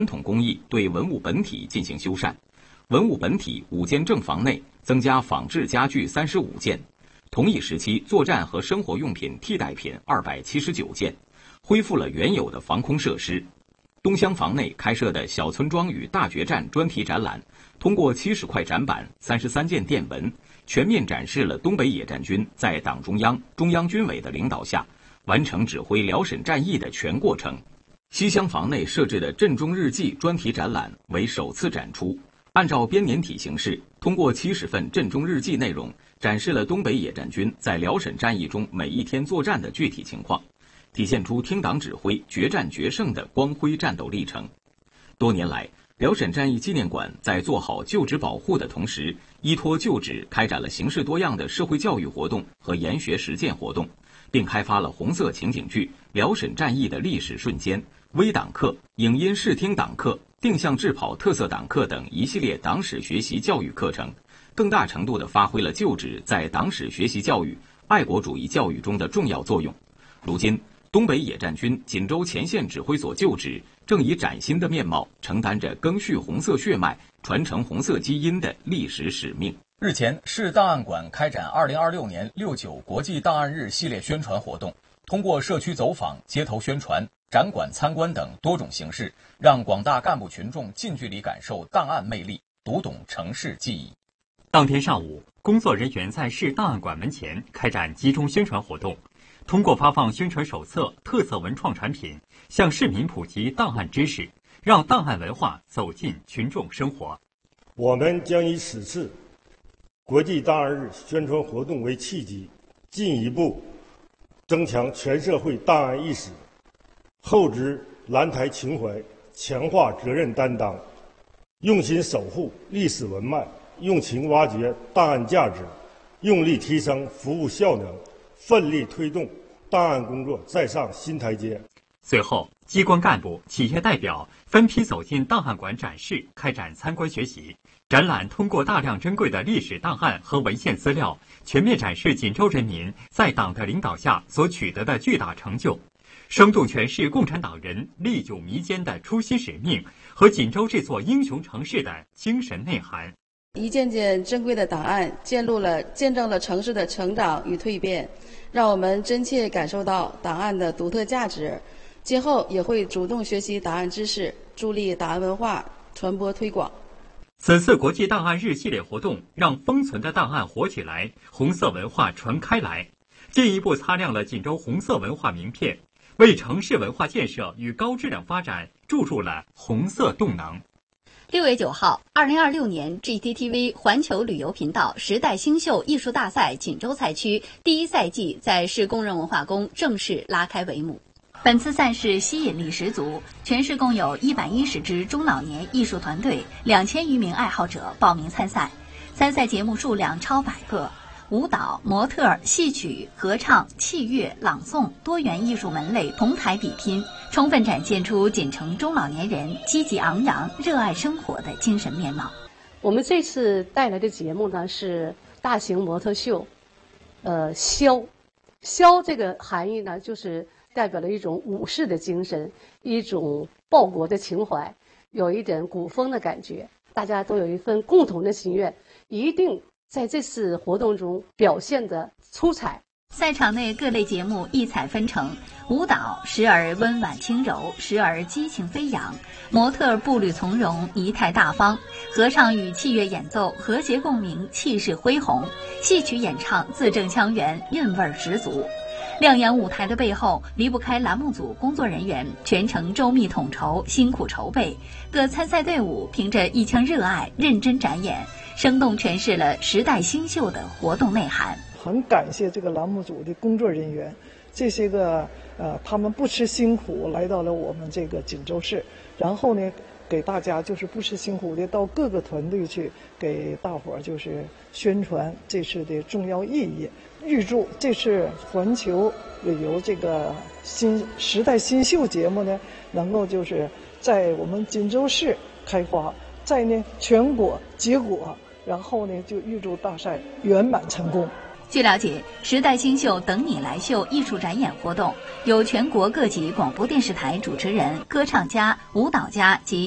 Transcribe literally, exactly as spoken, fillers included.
传统工艺对文物本体进行修缮，文物本体五间正房内增加仿制家具三十五件，同一时期作战和生活用品替代品二百七十九件，恢复了原有的防空设施。东厢房内开设的小村庄与大决战专题展览，通过七十块展板、三十三件电文，全面展示了东北野战军在党中央、中央军委的领导下，完成指挥辽沈战役的全过程。西厢房内设置的震中日记专题展览为首次展出，按照编年体形式，通过七十份震中日记内容，展示了东北野战军在辽沈战役中每一天作战的具体情况，体现出听党指挥、决战决胜的光辉战斗历程。多年来，辽沈战役纪念馆在做好旧址保护的同时，依托旧址开展了形式多样的社会教育活动和研学实践活动，并开发了红色情景剧、辽沈战役的历史瞬间、微党课、影音视听党课、定向制跑特色党课等一系列党史学习教育课程，更大程度地发挥了旧址在党史学习教育、爱国主义教育中的重要作用。如今，东北野战军锦州前线指挥所旧址正以崭新的面貌承担着赓续红色血脉、传承红色基因的历史使命。日前，市档案馆开展二零二六年六九国际档案日系列宣传活动，通过社区走访、街头宣传、展馆参观等多种形式，让广大干部群众近距离感受档案魅力，读懂城市记忆。 当天上午，工作人员在市档案馆门前开展集中宣传活动，通过发放宣传手册、特色文创产品，向市民普及档案知识，让档案文化走进群众生活。 我们将以此次国际档案日宣传活动为契机，进一步增强全社会档案意识，厚植蓝台情怀，强化责任担当，用心守护历史文脉，用情挖掘档案价值，用力提升服务效能，奋力推动档案工作再上新台阶。 随后，机关干部、企业代表分批走进档案馆展示，开展参观学习。展览通过大量珍贵的历史档案和文献资料，全面展示锦州人民在党的领导下所取得的巨大成就，生动诠释共产党人历久弥坚的初心使命和锦州这座英雄城市的精神内涵。 一件件珍贵的档案见录了见证了城市的成长与蜕变，让我们真切感受到档案的独特价值。今后也会主动学习档案知识，助力档案文化传播推广。 此次国际档案日系列活动让封存的档案活起来，红色文化传开来，进一步擦亮了锦州红色文化名片，为城市文化建设与高质量发展注入了红色动能。 六月九号，二零二六年 G T T V 环球旅游频道时代星秀艺术大赛锦州赛区第一赛季在市工人文化宫正式拉开帷幕。本次赛事吸引力十足，全市共有一百一十支中老年艺术团队、两千余名爱好者报名参赛。参赛节目数量超百个，舞蹈、模特、戏曲、合唱、器乐、朗诵多元艺术门类同台比拼，充分展现出锦城中老年人积极昂扬、热爱生活的精神面貌。 我们这次带来的节目呢是大型模特秀，呃，骁，骁这个含义呢就是代表了一种武士的精神，一种报国的情怀，有一点古风的感觉。大家都有一份共同的心愿，一定在这次活动中表现得出彩。 赛场内各类节目异彩纷呈，舞蹈时而温婉轻柔，时而激情飞扬；模特步履从容，仪态大方；合唱与器乐演奏和谐共鸣，气势恢宏；戏曲演唱字正腔圆，韵味十足。亮眼舞台的背后，离不开栏目组工作人员全程周密统筹、辛苦筹备。各参赛队伍凭着一腔热爱，认真展演，生动诠释了时代新秀的活动内涵。 很感谢这个栏目组的工作人员，这些个呃，他们不辞辛苦来到了我们这个锦州市，然后呢，给大家就是不辞辛苦的到各个团队去给大伙儿就是宣传这次的重要意义。预祝这次环球旅游这个新时代新秀节目呢，能够就是在我们锦州市开花，在呢全国结果，然后呢就预祝大赛圆满成功。 据了解，时代新秀等你来秀艺术展演活动由全国各级广播电视台主持人、歌唱家、舞蹈家及